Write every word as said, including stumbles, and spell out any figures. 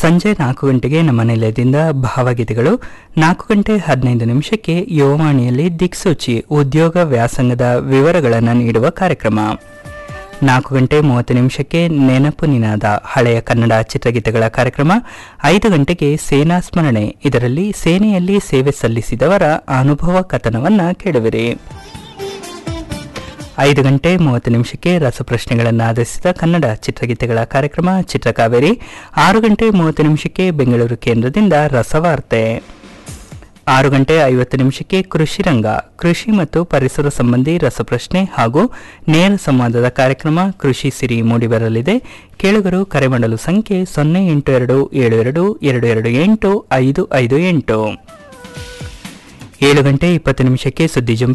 ಸಂಜೆ ನಾಲ್ಕು ಗಂಟೆಗೆ ನಮ್ಮ ನಿಲಯದಿಂದ ಭಾವಗೀತೆಗಳು, ನಾಲ್ಕು ಗಂಟೆ ಹದಿನೈದು ನಿಮಿಷಕ್ಕೆ ಯುವವಾಣಿಯಲ್ಲಿ ದಿಕ್ಸೂಚಿ ಉದ್ಯೋಗ ವ್ಯಾಸಂಗದ ವಿವರಗಳನ್ನು ನೀಡುವ ಕಾರ್ಯಕ್ರಮ. ನಾಲ್ಕು ಗಂಟೆ ಮೂವತ್ತು ನಿಮಿಷಕ್ಕೆ ನೆನಪು ನಿನಾದ ಹಳೆಯ ಕನ್ನಡ ಚಿತ್ರಗೀತೆಗಳ ಕಾರ್ಯಕ್ರಮ. ಐದು ಗಂಟೆಗೆ ಸೇನಾ ಸ್ಮರಣೆ, ಇದರಲ್ಲಿ ಸೇನೆಯಲ್ಲಿ ಸೇವೆ ಸಲ್ಲಿಸಿದವರ ಅನುಭವ ಕಥನವನ್ನು ಕೇಳುವಿರಿ. ಐದು ಗಂಟೆ ಮೂವತ್ತು ನಿಮಿಷಕ್ಕೆ ರಸಪ್ರಶ್ನೆಗಳನ್ನು ಆಧರಿಸಿದ ಕನ್ನಡ ಚಿತ್ರಗೀತೆಗಳ ಕಾರ್ಯಕ್ರಮ ಚಿತ್ರಕಾವೇರಿ. ಆರು ಗಂಟೆ ಮೂವತ್ತು ನಿಮಿಷಕ್ಕೆ ಬೆಂಗಳೂರು ಕೇಂದ್ರದಿಂದ ರಸವಾರ್ತೆ. ಆರು ಗಂಟೆ ಐವತ್ತು ನಿಮಿಷಕ್ಕೆ ಕೃಷಿ ರಂಗ, ಕೃಷಿ ಮತ್ತು ಪರಿಸರ ಸಂಬಂಧಿ ರಸಪ್ರಶ್ನೆ ಹಾಗೂ ನೇರ ಸಂವಾದದ ಕಾರ್ಯಕ್ರಮ ಕೃಷಿ ಸಿರಿ ಮೂಡಿಬರಲಿದೆ. ಕೇಳುಗರು ಕರೆ ಮಾಡಲು ಸಂಖ್ಯೆ ಸೊನ್ನೆ ಎಂಟು ಎರಡು ಏಳು ಎರಡು ಎರಡು ಎರಡು ಎಂಟು ಐದು ಐದು ಎಂಟು. ಏಳು ಗಂಟೆ ಇಪ್ಪತ್ತು ನಿಮಿಷಕ್ಕೆ ಸುದ್ದಿ ಜಂಪ್